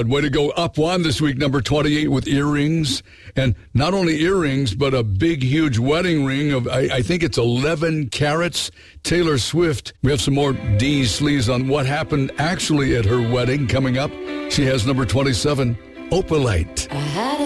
God. Way to go. Up one this week, number 28 with Earrings. And not only earrings, but a big, huge wedding ring of, I think it's 11 carats. Taylor Swift. We have some more Dee Sleaze on what happened actually at her wedding coming up. She has number 27, Opalite.